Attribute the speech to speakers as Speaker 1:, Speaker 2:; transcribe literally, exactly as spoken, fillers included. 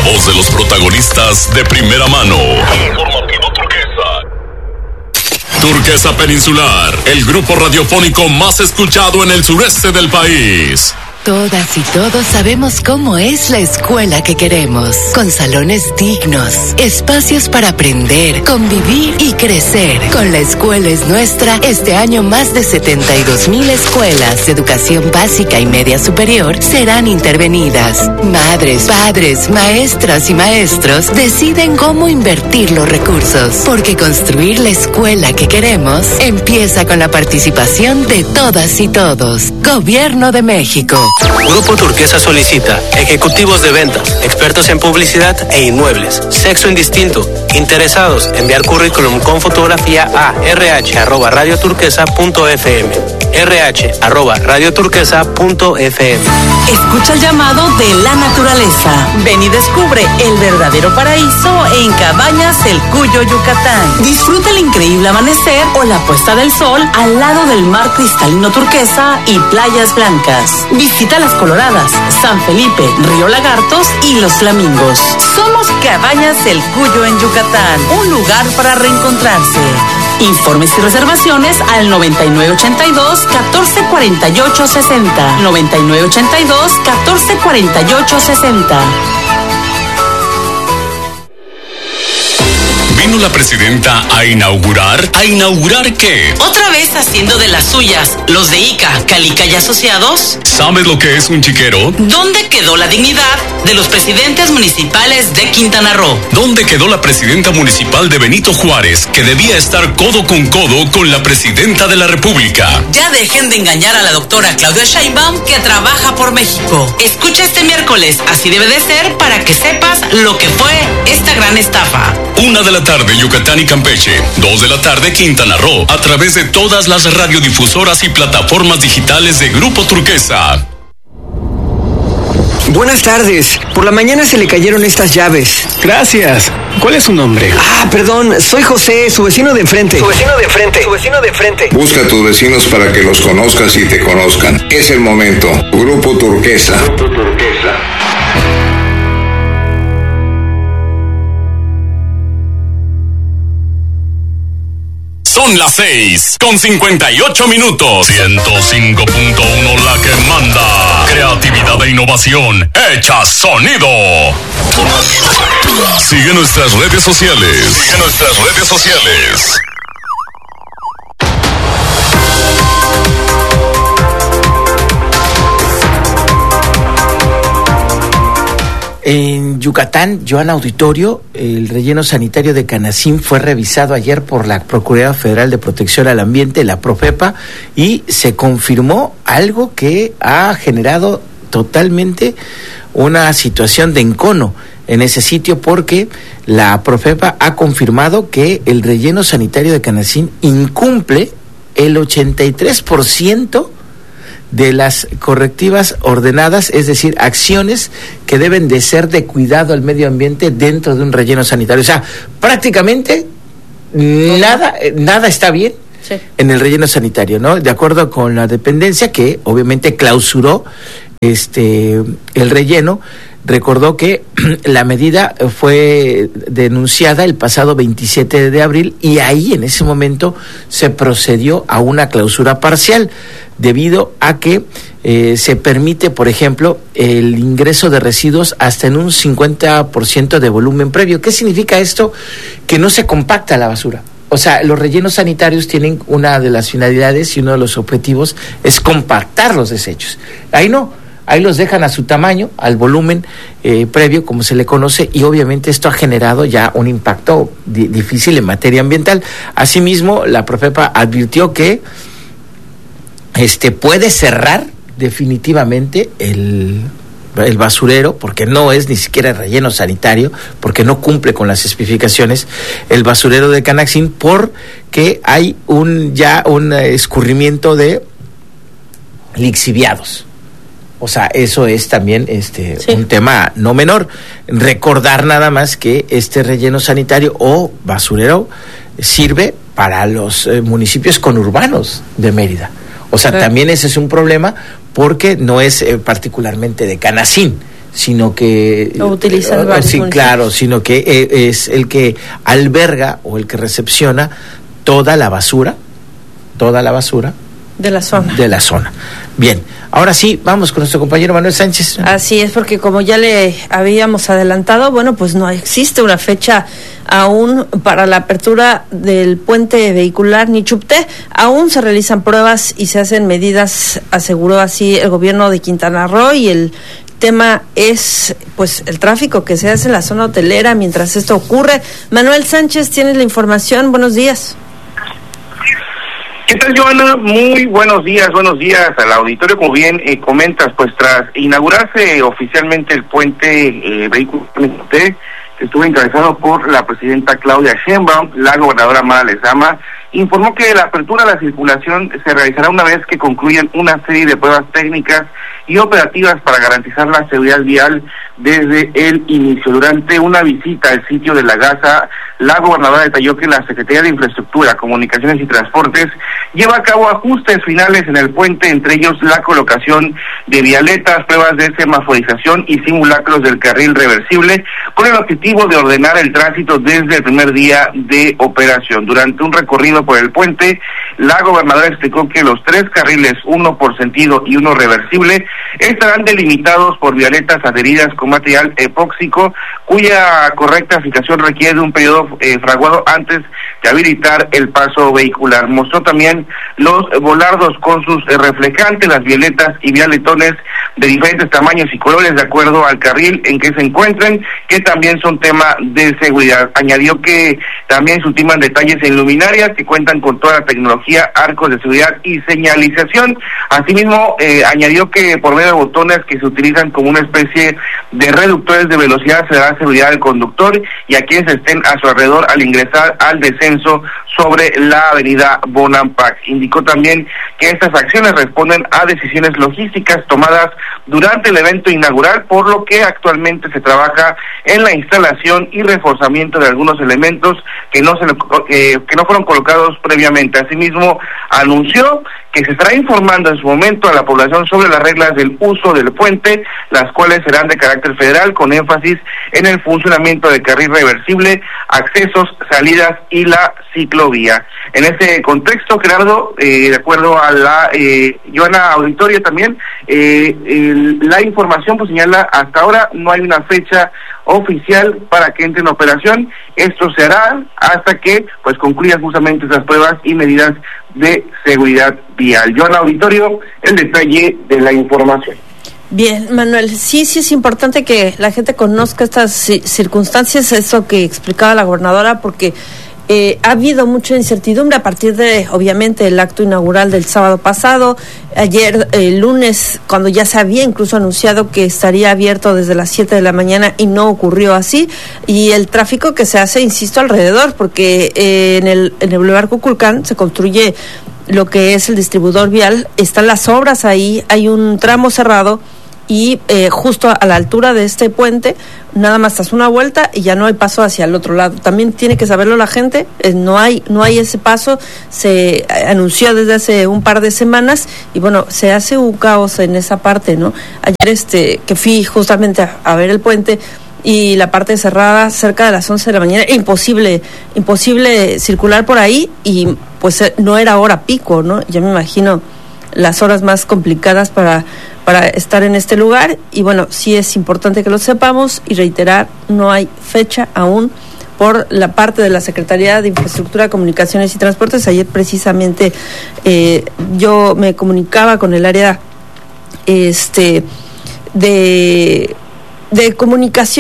Speaker 1: voz de los protagonistas de primera mano. Informativo Turquesa. Turquesa Peninsular, el grupo radiofónico más escuchado en el sureste del país.
Speaker 2: Todas y todos sabemos cómo es la escuela que queremos, con salones dignos, espacios para aprender, convivir y crecer. Con La Escuela es Nuestra, este año más de setenta y dos mil escuelas de educación básica y media superior serán intervenidas. Madres, padres, maestras y maestros deciden cómo invertir los recursos, porque construir la escuela que queremos empieza con la participación de todas y todos. Gobierno de México.
Speaker 3: Grupo Turquesa solicita ejecutivos de ventas, expertos en publicidad e inmuebles, sexo indistinto, interesados, enviar currículum con fotografía a rh arroba radioturquesa punto fm, rh arroba radioturquesa punto fm.
Speaker 4: Escucha el llamado de la naturaleza. Ven y descubre el verdadero paraíso en Cabañas El Cuyo, Yucatán. Disfruta el increíble amanecer o la puesta del sol al lado del mar cristalino turquesa y playas blancas. Visita Las Coloradas, San Felipe, Río Lagartos y Los Flamingos. Somos Cabañas El Cuyo en Yucatán, un lugar para reencontrarse. Informes y reservaciones al noventa y nueve ochenta y dos, catorce cuarenta y ocho sesenta. noventa y nueve ochenta y dos, catorce cuarenta y ocho sesenta.
Speaker 1: ¿Vino la presidenta a inaugurar? ¿A inaugurar qué?
Speaker 4: ¿Otra vez haciendo de las suyas los de I C A, Calica y Asociados?
Speaker 1: ¿Sabes lo que es un chiquero?
Speaker 4: ¿Dónde quedó la dignidad de los presidentes municipales de Quintana Roo?
Speaker 1: ¿Dónde quedó la presidenta municipal de Benito Juárez, que debía estar codo con codo con la presidenta de la República?
Speaker 4: Ya dejen de engañar a la doctora Claudia Sheinbaum, que trabaja por México. Escucha este miércoles, así debe de ser, para que sepas lo que fue esta gran estafa.
Speaker 1: Una de la tarde, Yucatán y Campeche. Dos de la tarde, Quintana Roo. A través de todas las radiodifusoras y plataformas digitales de Grupo Turquesa.
Speaker 5: Buenas tardes. Por la mañana se le cayeron estas llaves.
Speaker 6: Gracias. ¿Cuál es su nombre?
Speaker 5: Ah, perdón. Soy José, su vecino de enfrente. Su vecino de enfrente. Su vecino de enfrente.
Speaker 7: Busca a tus vecinos para que los conozcas y te conozcan. Es el momento. Grupo Turquesa. Grupo Turquesa.
Speaker 1: Son las seis con cincuenta y ocho minutos. ciento cinco punto uno la que manda. Creatividad e innovación hecha sonido. Sigue nuestras redes sociales. Sigue nuestras redes sociales.
Speaker 8: En Yucatán, Joan Auditorio, el relleno sanitario de Canacín fue revisado ayer por la Procuraduría Federal de Protección al Ambiente, la Profepa, y se confirmó algo que ha generado totalmente una situación de encono en ese sitio, porque la Profepa ha confirmado que el relleno sanitario de Canacín incumple el ochenta y tres por ciento de las correctivas ordenadas, es decir, acciones que deben de ser de cuidado al medio ambiente dentro de un relleno sanitario. O sea, prácticamente nada, nada está bien sí. en el relleno sanitario, ¿no? De acuerdo con la dependencia, que obviamente clausuró este el relleno, recordó que la medida fue denunciada el pasado veintisiete de abril y ahí en ese momento se procedió a una clausura parcial debido a que eh, se permite, por ejemplo, el ingreso de residuos hasta en un cincuenta por ciento de volumen previo. ¿Qué significa esto? Que no se compacta la basura. O sea, los rellenos sanitarios tienen una de las finalidades y uno de los objetivos es compactar los desechos. Ahí no. Ahí los dejan a su tamaño, al volumen eh, previo, como se le conoce, y obviamente esto ha generado ya un impacto di- difícil en materia ambiental. Asimismo, la Profepa advirtió que este puede cerrar definitivamente el, el basurero, porque no es ni siquiera relleno sanitario, porque no cumple con las especificaciones, el basurero de Canacín, porque hay un ya un escurrimiento de lixiviados. O sea, eso es también este sí. un tema no menor. Recordar nada más que este relleno sanitario o basurero sirve para los eh, municipios conurbanos de Mérida. O sea, sí. también ese es un problema porque no es eh, particularmente de Canacín, sino que...
Speaker 9: O utilizan varios
Speaker 8: sí,
Speaker 9: municipios.
Speaker 8: claro, sino que eh, es el que alberga o el que recepciona toda la basura, toda la basura
Speaker 9: de la zona.
Speaker 8: De la zona. Bien, ahora sí, vamos con nuestro compañero Manuel Sánchez.
Speaker 9: Así es, porque como ya le habíamos adelantado, bueno, pues no existe una fecha aún para la apertura del puente vehicular Nichupté. Aún se realizan pruebas y se hacen medidas, aseguró así el gobierno de Quintana Roo, y el tema es pues el tráfico que se hace en la zona hotelera mientras esto ocurre. Manuel Sánchez, tienes la información. Buenos días.
Speaker 10: ¿Qué tal, Joana? Muy buenos días, buenos días al auditorio. Como bien eh, comentas, pues tras inaugurarse oficialmente el puente eh, vehicular que estuvo encabezado por la presidenta Claudia Sheinbaum, la gobernadora Mara Lezama informó que la apertura de la circulación se realizará una vez que concluyan una serie de pruebas técnicas y operativas para garantizar la seguridad vial desde el inicio. Durante una visita al sitio de la Gaza, la gobernadora detalló que la Secretaría de Infraestructura, Comunicaciones y Transportes lleva a cabo ajustes finales en el puente, entre ellos la colocación de vialetas, pruebas de semaforización y simulacros del carril reversible, con el objetivo de ordenar el tránsito desde el primer día de operación. Durante un recorrido por el puente, la gobernadora explicó que los tres carriles, uno por sentido y uno reversible, estarán delimitados por vialetas adheridas con material epóxico, cuya correcta fijación requiere de un periodo eh, fraguado antes de habilitar el paso vehicular. Mostró también los volardos con sus eh, reflejantes, las violetas y vialetones de diferentes tamaños y colores de acuerdo al carril en que se encuentren, que también son tema de seguridad. Añadió que también se ultiman detalles en luminarias que cuentan con toda la tecnología, arcos de seguridad y señalización. Asimismo, eh, añadió que por medio de botones que se utilizan como una especie de reductores de velocidad se dará seguridad al conductor y a quienes estén a su alrededor al ingresar al descenso sobre la avenida Bonampak. Indicó también que estas acciones responden a decisiones logísticas tomadas durante el evento inaugural, por lo que actualmente se trabaja en la instalación y reforzamiento de algunos elementos que no se eh, que no fueron colocados previamente. Asimismo, anunció que se estará informando en su momento a la población sobre las reglas del uso del puente, las cuales serán de carácter federal, con énfasis en el funcionamiento del carril reversible, accesos, salidas y la ciclovía. En ese contexto, Gerardo, eh, de acuerdo a la eh, Joana Auditorio también, eh, el, la información pues señala hasta ahora no hay una fecha oficial para que entre en operación. Esto se hará hasta que pues concluyan justamente esas pruebas y medidas de seguridad vial. Joana Auditorio, el detalle de la información.
Speaker 9: Bien, Manuel, sí, sí es importante que la gente conozca estas circunstancias, eso que explicaba la gobernadora, porque Eh, ha habido mucha incertidumbre a partir de, obviamente, el acto inaugural del sábado pasado. Ayer, el eh, lunes, cuando ya se había incluso anunciado que estaría abierto desde las siete de la mañana y no ocurrió así. Y el tráfico que se hace, insisto, alrededor, porque eh, en el en el Boulevard Cuculcán se construye lo que es el distribuidor vial, están las obras ahí, hay un tramo cerrado y eh, justo a la altura de este puente nada más das una vuelta y ya no hay paso hacia el otro lado. También tiene que saberlo la gente, eh, no hay no hay ese paso, se anunció desde hace un par de semanas y bueno, se hace un caos en esa parte, ¿no? Ayer este que fui justamente a, a ver el puente y la parte cerrada cerca de las once de la mañana, imposible, imposible circular por ahí y pues no era hora pico, ¿no? Ya me imagino las horas más complicadas para para estar en este lugar y bueno, sí es importante que lo sepamos y reiterar, no hay fecha aún por la parte de la Secretaría de Infraestructura, Comunicaciones y Transportes. Ayer precisamente eh, yo me comunicaba con el área este de de comunicación